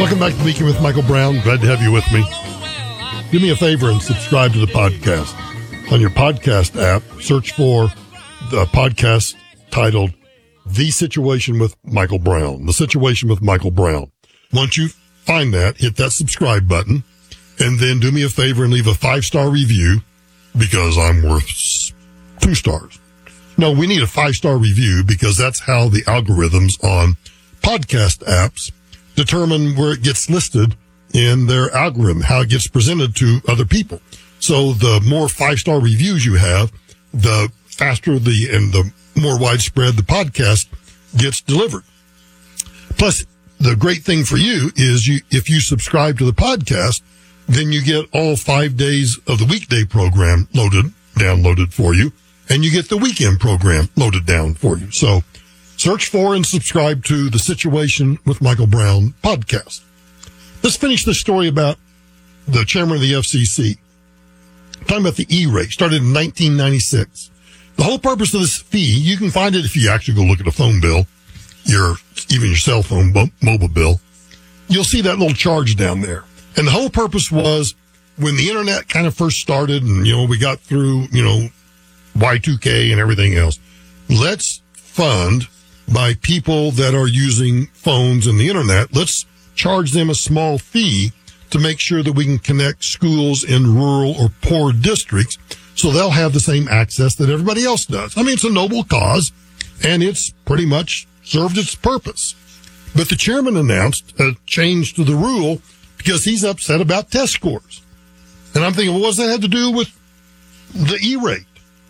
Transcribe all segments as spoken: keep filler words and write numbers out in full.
Welcome back to Weekend with Michael Brown. Glad to have you with me. Do me a favor and subscribe to the podcast. On your podcast app, search for the podcast titled The Situation with Michael Brown. The Situation with Michael Brown. Once you find that, hit that subscribe button, and then do me a favor and leave a five-star review, because I'm worth two stars. No, we need a five-star review because that's how the algorithms on podcast apps determine where it gets listed in their algorithm, how it gets presented to other people. So the more five-star reviews you have, the faster the and the more widespread the podcast gets delivered. Plus, the great thing for you is you if you subscribe to the podcast, then you get all five days of the weekday program loaded, downloaded for you, and you get the weekend program loaded down for you. So search for and subscribe to the Situation with Michael Brown podcast. Let's finish this story about the chairman of the F C C. Talking about the E-rate, started in nineteen ninety-six. The whole purpose of this fee, you can find it if you actually go look at a phone bill, your even your cell phone bo- mobile bill. You'll see that little charge down there. And the whole purpose was when the internet kind of first started and, you know, we got through, you know, Y two K and everything else. Let's fund by people that are using phones and the internet. Let's charge them a small fee to make sure that we can connect schools in rural or poor districts so they'll have the same access that everybody else does. I mean, it's a noble cause, and it's pretty much served its purpose. But the chairman announced a change to the rule because he's upset about test scores. And I'm thinking, well, what does that have to do with the E-rate?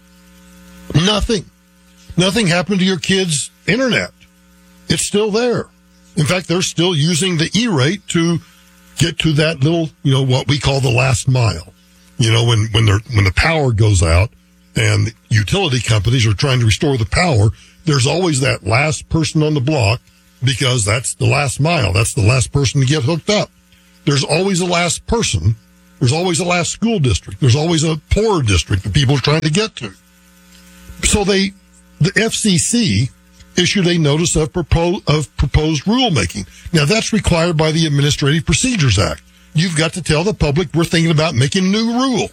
Nothing. Nothing happened to your kids' internet. It's still there. In fact, they're still using the E-rate to get to that little, you know, what we call the last mile. You know, when, when they're, when the power goes out and utility companies are trying to restore the power, there's always that last person on the block because that's the last mile. That's the last person to get hooked up. There's always a last person. There's always a last school district. There's always a poorer district that people are trying to get to. So they, the F C C issued a notice of, propose, of proposed rulemaking. Now, that's required by the Administrative Procedures Act. You've got to tell the public we're thinking about making a new rule.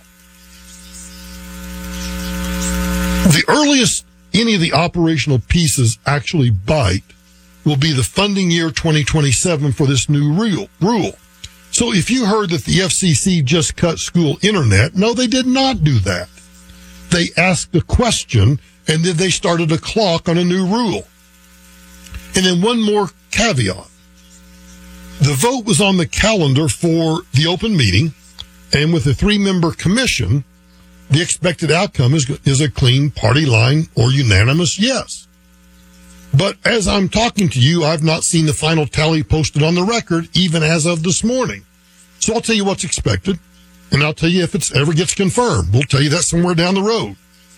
The earliest any of the operational pieces actually bite will be the funding year twenty twenty-seven for this new rule. rule. So if you heard that the F C C just cut school internet, no, they did not do that. They asked a question, and then they started a clock on a new rule. And then one more caveat. The vote was on the calendar for the open meeting, and with a three-member commission, the expected outcome is, is a clean party line or unanimous yes. But as I'm talking to you, I've not seen the final tally posted on the record, even as of this morning. So I'll tell you what's expected, and I'll tell you if it ever gets confirmed. We'll tell you that somewhere down the road.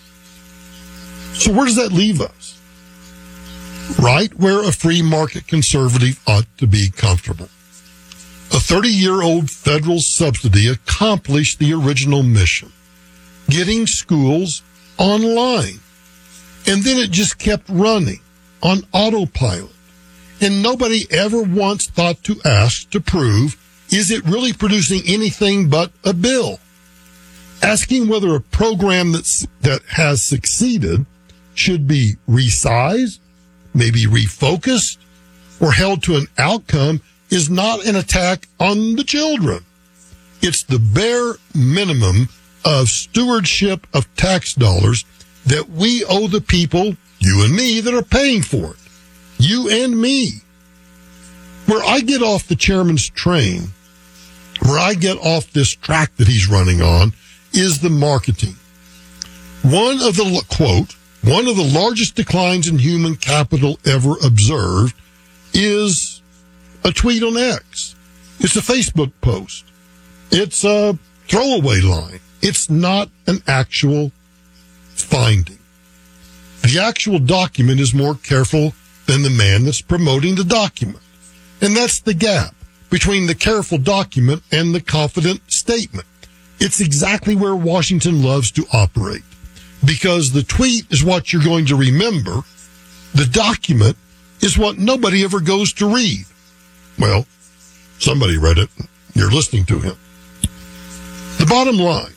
So where does that leave us? Right where a free market conservative ought to be comfortable. A thirty-year-old federal subsidy accomplished the original mission, getting schools online. And then it just kept running on autopilot. And nobody ever once thought to ask to prove, is it really producing anything but a bill? Asking whether a program that's, that has succeeded should be resized, maybe refocused, or held to an outcome is not an attack on the children. It's the bare minimum of stewardship of tax dollars that we owe the people, you and me, that are paying for it. You and me. Where I get off the chairman's train, where I get off this track that he's running on, is the marketing. One of the, quote, one of the largest declines in human capital ever observed is a tweet on X. It's a Facebook post. It's a throwaway line. It's not an actual finding. The actual document is more careful than the man that's promoting the document. And that's the gap between the careful document and the confident statement. It's exactly where Washington loves to operate. Because the tweet is what you're going to remember. The document is what nobody ever goes to read. Well, Somebody read it. You're listening to him. The bottom line,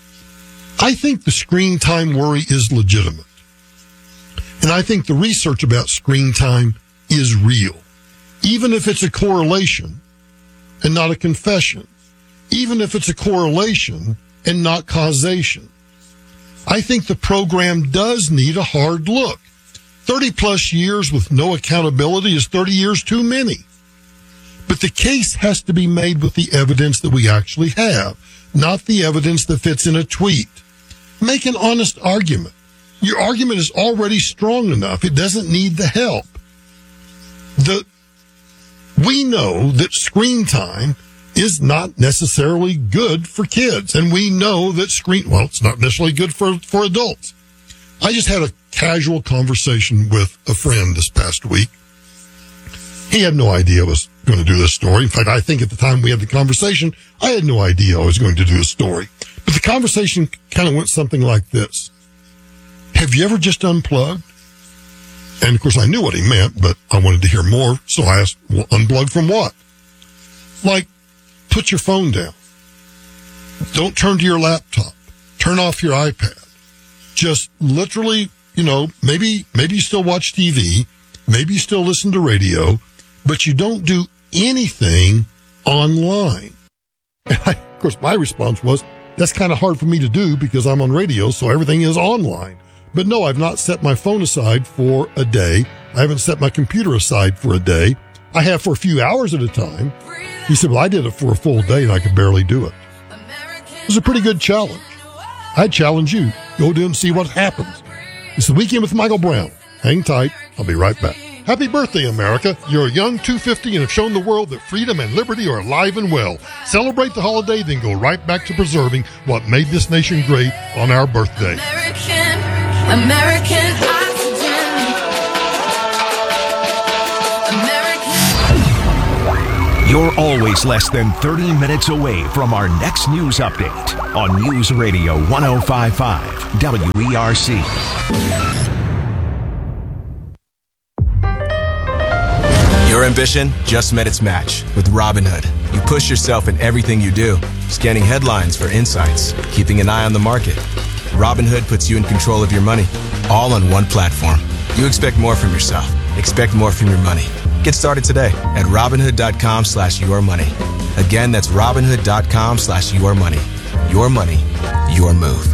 I think the screen time worry is legitimate. And I think the research about screen time is real. Even if it's a correlation and not a confession. Even if it's a correlation and not causation. I think the program does need a hard look. thirty plus years with no accountability is thirty years too many. But the case has to be made with the evidence that we actually have, not the evidence that fits in a tweet. Make an honest argument. Your argument is already strong enough. It doesn't need the help. The, we know that screen time is not necessarily good for kids. And we know that screen, well, it's not necessarily good for, for adults. I just had a casual conversation with a friend this past week. He had no idea I was going to do this story. In fact, I think at the time we had the conversation, I had no idea I was going to do a story. But the conversation kind of went something like this. Have you ever just unplugged? And of course I knew what he meant, but I wanted to hear more. So I asked, well, unplug from what? Like, put your phone down. Don't turn to your laptop. Turn off your iPad. Just literally, you know, maybe, maybe you still watch T V. Maybe you still listen to radio, but you don't do anything online. And I, of course, my response was, that's kind of hard for me to do because I'm on radio, so everything is online. But no, I've not set my phone aside for a day. I haven't set my computer aside for a day. I have for a few hours at a time. He said, well, I did it for a full day and I could barely do it. It was a pretty good challenge. I challenge you. Go do and see what happens. It's the Weekend with Michael Brown. Hang tight. I'll be right back. Happy birthday, America. You're a young two fifty and have shown the world that freedom and liberty are alive and well. Celebrate the holiday, then go right back to preserving what made this nation great on our birthday. American, American oxygen. American. You're always less than thirty minutes away from our next news update on News Radio one oh five point five W E R C. Your ambition just met its match with Robinhood. You push yourself in everything you do, scanning headlines for insights, keeping an eye on the market. Robinhood puts you in control of your money, all on one platform. You expect more from yourself. Expect more from your money. Get started today at Robinhood.com slash your money. Again, that's Robinhood.com slash your money. Your money, your move.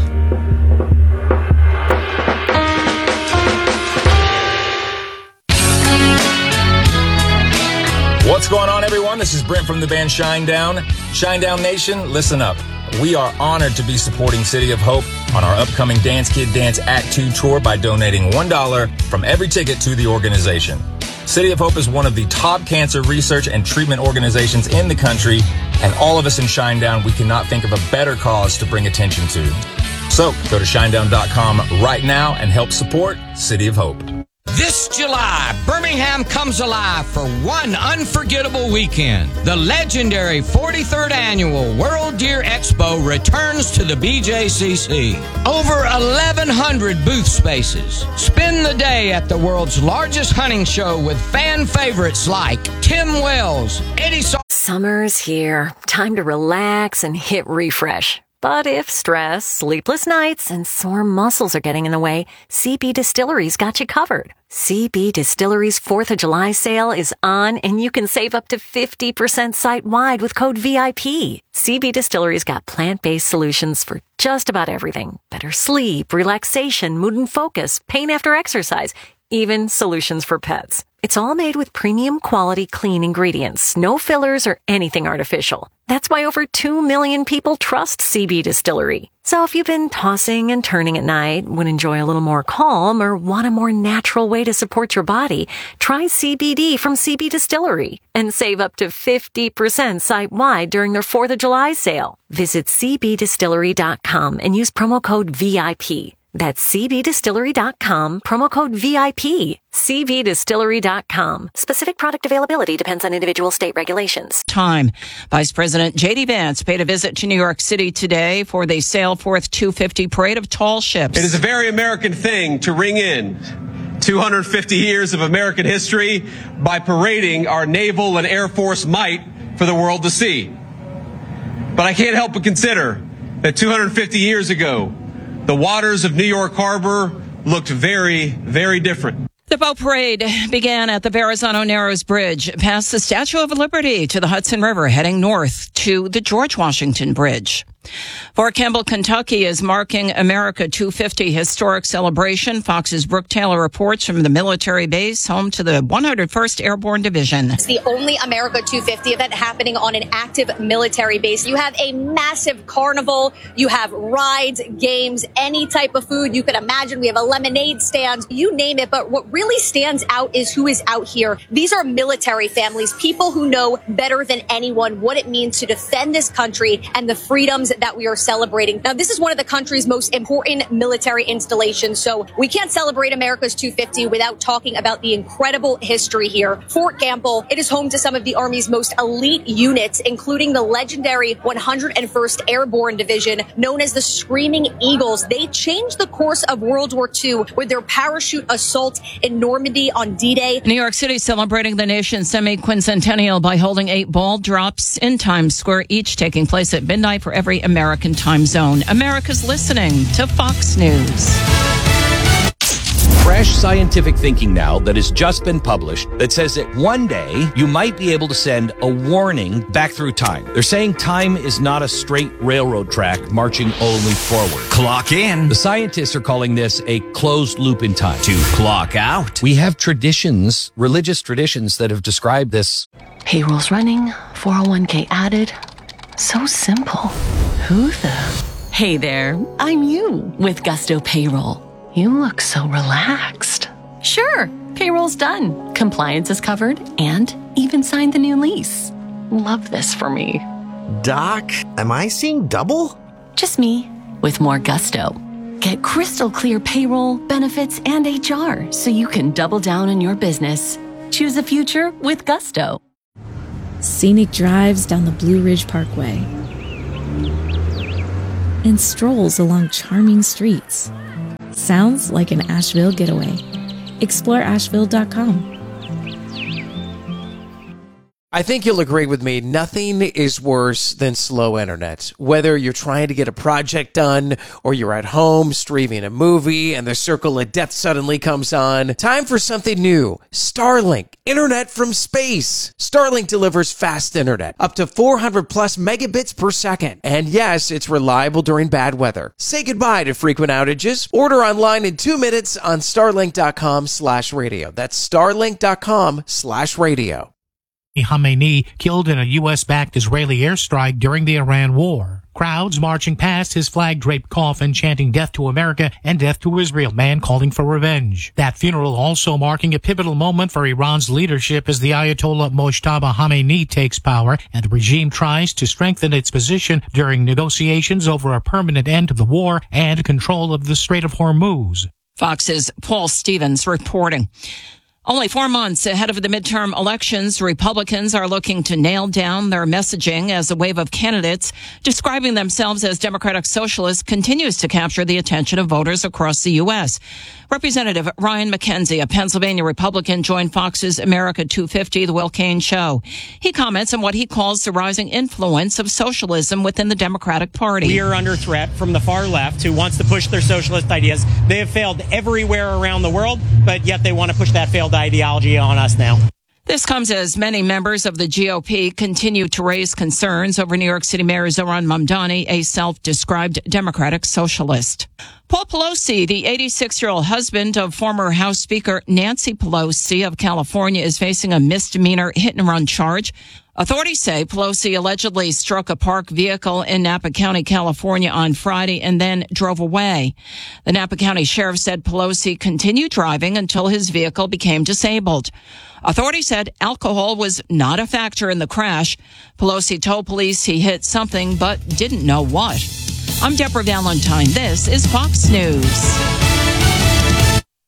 What's going on, everyone? This is Brent from the band Shinedown. Shinedown Nation, listen up. We are honored to be supporting City of Hope on our upcoming Dance Kid Dance Act two tour by donating one dollar from every ticket to the organization. City of Hope is one of the top cancer research and treatment organizations in the country, and all of us in Shinedown, we cannot think of a better cause to bring attention to. So go to shinedown dot com right now and help support City of Hope. This July, Birmingham comes alive for one unforgettable weekend. The legendary forty-third Annual World Deer Expo returns to the B J C C. Over eleven hundred booth spaces. Spend the day at the world's largest hunting show with fan favorites like Tim Wells, Eddie Saw. Summer's here. Time to relax and hit refresh. But if stress, sleepless nights, and sore muscles are getting in the way, C B Distillery's got you covered. C B Distillery's fourth of July sale is on, and you can save up to fifty percent site-wide with code V I P. C B Distillery's got plant-based solutions for just about everything. Better sleep, relaxation, mood and focus, pain after exercise, even solutions for pets. It's all made with premium quality clean ingredients, no fillers or anything artificial. That's why over two million people trust C B Distillery. So if you've been tossing and turning at night, would enjoy a little more calm, or want a more natural way to support your body, try C B D from C B Distillery and save up to fifty percent site-wide during their fourth of July sale. Visit C B distillery dot com and use promo code V I P. That's C B distillery dot com, promo code V I P. C B distillery dot com. Specific product availability depends on individual state regulations. Time. Vice President J D Vance paid a visit to New York City today for the Sailforth two fifty Parade of Tall Ships. It is a very American thing to ring in two hundred fifty years of American history by parading our naval and Air Force might for the world to see. But I can't help but consider that two hundred fifty years ago, the waters of New York Harbor looked very, very different. The boat parade began at the Verrazano Narrows Bridge, past the Statue of Liberty to the Hudson River, heading north to the George Washington Bridge. Fort Campbell, Kentucky is marking America two fifty historic celebration. Fox's Brooke Taylor reports from the military base home to the one hundred first Airborne Division. It's the only America two fifty event happening on an active military base. You have a massive carnival. You have rides, games, any type of food you could imagine. We have a lemonade stand, you name it. But what really stands out is who is out here. These are military families, people who know better than anyone what it means to defend this country and the freedoms that we are celebrating. Now, this is one of the country's most important military installations, so we can't celebrate America's two fifty without talking about the incredible history here. Fort Campbell, it is home to some of the Army's most elite units, including the legendary one hundred first Airborne Division, known as the Screaming Eagles. They changed the course of World War Two with their parachute assault in Normandy on D-Day. New York City celebrating the nation's semi-quincentennial by holding eight ball drops in Times Square, each taking place at midnight for every American time zone. America's listening to Fox News. Fresh scientific thinking now that has just been published that says that one day you might be able to send a warning back through time. They're saying time is not a straight railroad track marching only forward. Clock in. The scientists are calling this a closed loop in time. To clock out. We have traditions, religious traditions that have described this. Payroll's running, four oh one k added. So simple. Who the? Hey there, I'm you with Gusto Payroll. You look so relaxed. Sure, payroll's done. Compliance is covered and even signed the new lease. Love this for me. Doc, am I seeing double? Just me with more Gusto. Get crystal clear payroll, benefits, and H R so you can double down on your business. Choose a future with Gusto. Scenic drives down the Blue Ridge Parkway and strolls along charming streets. Sounds like an Asheville getaway. Explore Asheville dot com. I think you'll agree with me, nothing is worse than slow internet. Whether you're trying to get a project done or you're at home streaming a movie and the circle of death suddenly comes on, time for something new. Starlink, internet from space. Starlink delivers fast internet, up to four hundred plus megabits per second. And yes, it's reliable during bad weather. Say goodbye to frequent outages. Order online in two minutes on starlink.com slash radio. That's starlink.com slash radio. Khamenei killed in a U S-backed Israeli airstrike during the Iran war. Crowds marching past his flag-draped coffin, chanting death to America and death to Israel, man calling for revenge. That funeral also marking a pivotal moment for Iran's leadership as the Ayatollah Mojtaba Khamenei takes power and the regime tries to strengthen its position during negotiations over a permanent end to the war and control of the Strait of Hormuz. Fox's Paul Stevens reporting. Only four months ahead of the midterm elections, Republicans are looking to nail down their messaging as a wave of candidates describing themselves as Democratic Socialists continues to capture the attention of voters across the U S. Representative Ryan McKenzie, a Pennsylvania Republican, joined Fox's America two fifty, The Will Cain Show. He comments on what he calls the rising influence of socialism within the Democratic Party. We are under threat from the far left who wants to push their socialist ideas. They have failed everywhere around the world, but yet they want to push that failed ideology on us now. This comes as many members of the G O P continue to raise concerns over New York City Mayor Zohran Mamdani, a self-described Democratic socialist. Paul Pelosi, the eighty-six-year-old husband of former House Speaker Nancy Pelosi of California, is facing a misdemeanor hit-and-run charge. Authorities say Pelosi allegedly struck a parked vehicle in Napa County, California on Friday and then drove away. The Napa County Sheriff said Pelosi continued driving until his vehicle became disabled. Authorities said alcohol was not a factor in the crash. Pelosi told police he hit something but didn't know what. I'm Deborah Valentine. This is Fox News.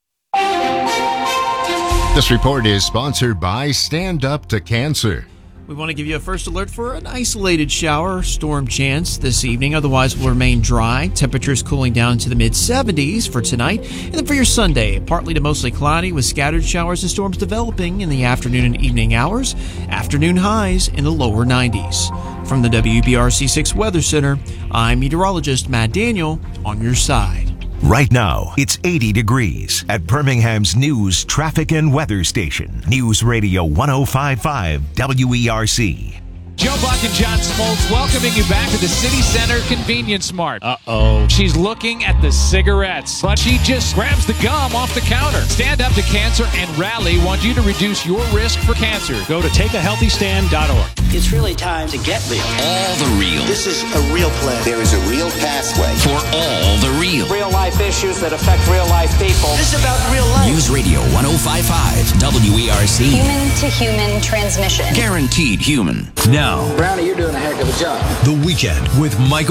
This report is sponsored by Stand Up to Cancer. We want to give you a first alert for an isolated shower or storm chance this evening. Otherwise, will remain dry. Temperatures cooling down to the mid seventies for tonight. And then for your Sunday, partly to mostly cloudy with scattered showers and storms developing in the afternoon and evening hours. Afternoon highs in the lower nineties. From the W B R C six Weather Center, I'm meteorologist Matt Daniel on your side. Right now, it's eighty degrees at Birmingham's news, traffic, and weather station. News Radio one oh five point five W E R C. Joe Buck and John Smoltz welcoming you back to the City Center Convenience Mart. Uh-oh. She's looking at the cigarettes, but she just grabs the gum off the counter. Stand Up to Cancer and Rally want you to reduce your risk for cancer. Go to take a healthy stand dot org. It's really time to get real. All the real. This is a real plan. There is a real pathway for all the real. Real life issues that affect real life people. This is about real life. News Radio one oh five point five W E R C. Human to human transmission. Guaranteed human. Now, Brownie, you're doing a heck of a job. The Weekend with Michael